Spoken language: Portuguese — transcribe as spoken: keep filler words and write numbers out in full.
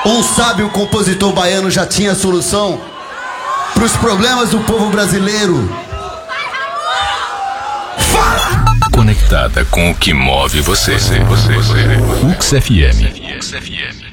Um sábio compositor baiano já tinha solução para os problemas do povo brasileiro. Fala! Conectada com o que move você. você, você, você. U X F M.